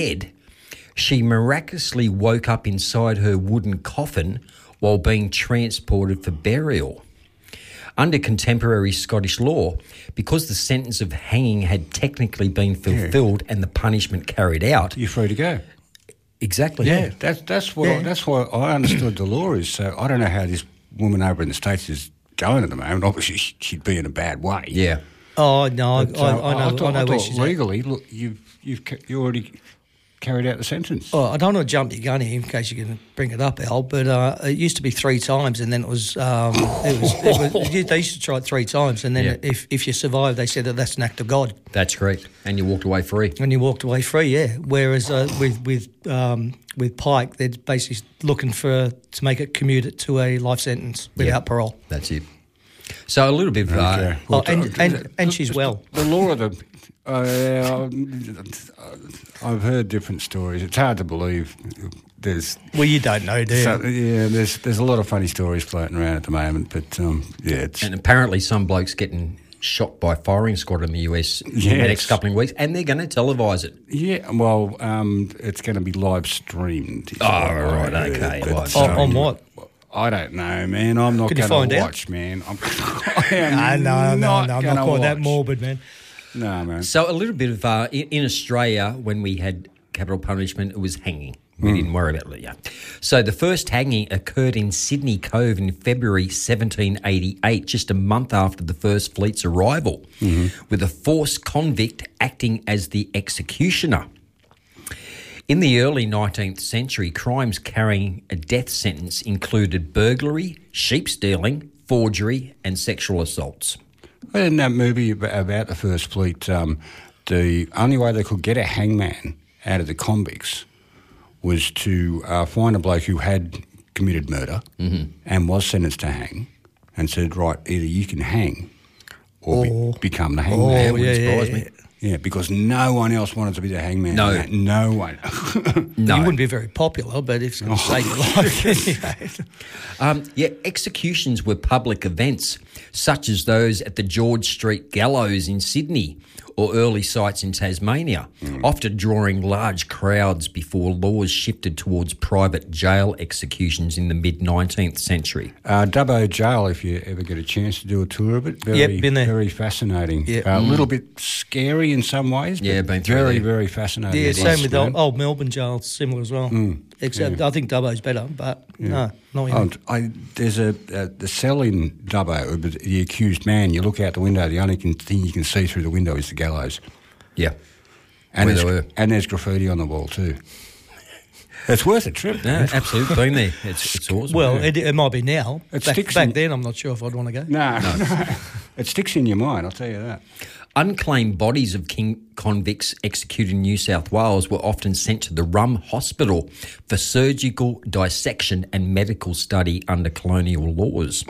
head, she miraculously woke up inside her wooden coffin while being transported for burial. Under contemporary Scottish law, because the sentence of hanging had technically been fulfilled and the punishment carried out, you're free to go. Exactly. Yeah, that's what I understood the law is. So I don't know how this woman over in the States is going at the moment. Obviously, she'd be in a bad way. Yeah. Oh no, But, I know where she's legally, look, you already carried out the sentence. Oh, I don't want to jump your gun here in case you're going to bring it up, Al, but it used to be 3 times, and then it was they used to try it 3 times, and then if you survive, they said that's an act of God. That's correct, and you walked away free. And you walked away free, yeah. Whereas with Pike, they're basically looking to make it commute it to a life sentence without parole. That's it. So a little bit of and she's well. The law of the. I've heard different stories. It's hard to believe. You don't know, do you? So, yeah, there's a lot of funny stories floating around at the moment, but and apparently some bloke's getting shot by a firing squad in the US in the next couple of weeks, and they're going to televise it. Yeah, well, it's going to be live streamed. Oh, right, okay. On what? I don't know, man. I'm not going to watch, man. I'm not quite that morbid, man. No, man. So a little bit of in Australia, when we had capital punishment, it was hanging. We didn't worry about it. Yeah. So the first hanging occurred in Sydney Cove in February 1788, just a month after the first fleet's arrival, with a forced convict acting as the executioner. In the early 19th century, crimes carrying a death sentence included burglary, sheep stealing, forgery, and sexual assaults. In that movie about the First Fleet, the only way they could get a hangman out of the convicts was to find a bloke who had committed murder and was sentenced to hang, and said, right, either you can hang or become the hangman. Me. Yeah, because no one else wanted to be the hangman. No one. No. You wouldn't be very popular, but if it's going to save your life. Executions were public events, such as those at the George Street Gallows in Sydney or early sites in Tasmania, often drawing large crowds before laws shifted towards private jail executions in the mid-19th century. Dubbo Jail, if you ever get a chance to do a tour of it, been there. Very fascinating. Yep. A little bit scary in some ways, but been through very, there. very fascinating. Yeah, same with the old Melbourne Jail, similar as well. Except I think Dubbo's better, but no, not even. There's the cell in Dubbo, the accused man, you look out the window, the only thing you can see through the window is the gallows. Yeah. And there's graffiti on the wall too. It's worth a trip. No, absolutely. Been there. It's awesome. Well, it might be now. Back then, I'm not sure if I'd want to go. No. It sticks in your mind, I'll tell you that. Unclaimed bodies of convicts executed in New South Wales were often sent to the Rum Hospital for surgical dissection and medical study under colonial laws.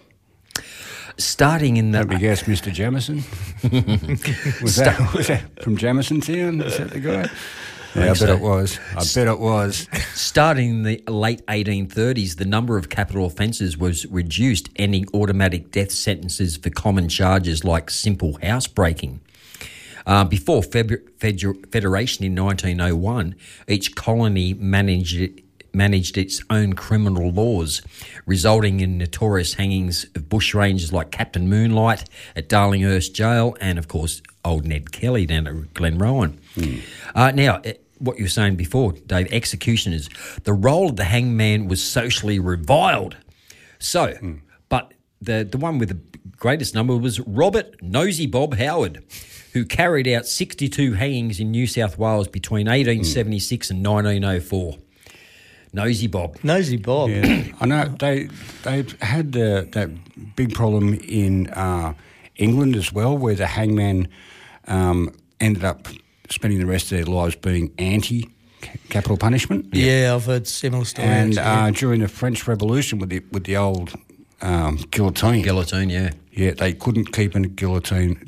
Starting in the... Let me guess, Mr. Jamison? was that from Jamisontown? Is that the guy? Yeah, I bet it was. Starting in the late 1830s, the number of capital offences was reduced, ending automatic death sentences for common charges like simple housebreaking. Before Federation in 1901, each colony managed its own criminal laws, resulting in notorious hangings of bushrangers like Captain Moonlight at Darlinghurst Jail and, of course, old Ned Kelly down at Glenrowan. Now, what you were saying before, Dave, executioners, the role of the hangman was socially reviled. So, but the one with the greatest number was Robert Nosy Bob Howard, who carried out 62 hangings in New South Wales between 1876 and 1904. Nosy Bob. Yeah. I know they had that big problem in England as well, where the hangman ended up spending the rest of their lives being anti-capital punishment. Yeah, I've heard similar stories. And during the French Revolution with the old guillotine. Guillotine, yeah. Yeah, they couldn't keep a guillotine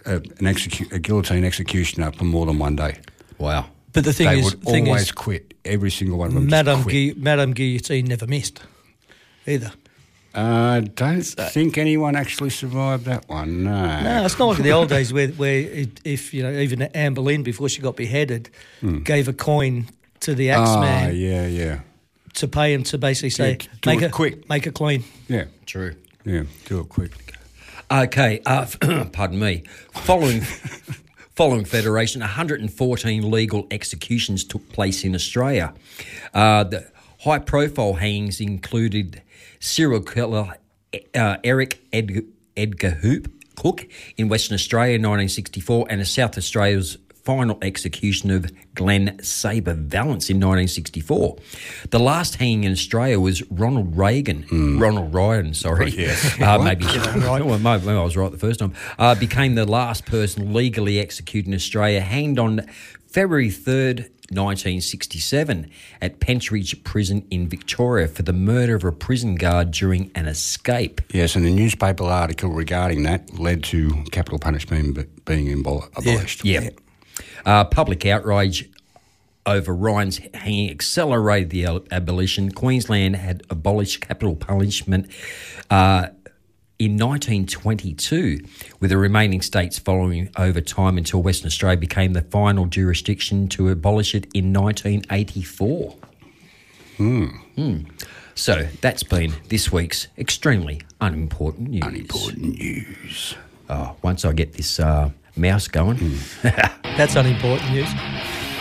executioner for more than one day. Wow. But the thing they is... would always quit. Every single one of them Madame Guillotine never missed either. I don't think anyone actually survived that one, no. No, it's not like in the old days where if even Anne Boleyn, before she got beheaded, gave a coin to the axeman. Oh, yeah. To pay him to basically say, do it quick. Make it clean. Yeah. True. Yeah, do it quick. Okay, pardon me. Following Federation, 114 legal executions took place in Australia. The high-profile hangings included serial killer Eric Edgar Cook in Western Australia in 1964 and South Australia's final execution of Glenn Sabre Valance in 1964. The last hanging in Australia was Ronald Ryan, sorry. Yes. Maybe I was right the first time. Became the last person legally executed in Australia, hanged on February 3rd, 1967 at Pentridge Prison in Victoria for the murder of a prison guard during an escape. Yes, and the newspaper article regarding that led to capital punishment being abolished. Yeah. Public outrage over Ryan's hanging accelerated the abolition. Queensland had abolished capital punishment in 1922, with the remaining states following over time until Western Australia became the final jurisdiction to abolish it in 1984. So that's been this week's extremely unimportant news. Oh, once I get this mouse going. That's unimportant news.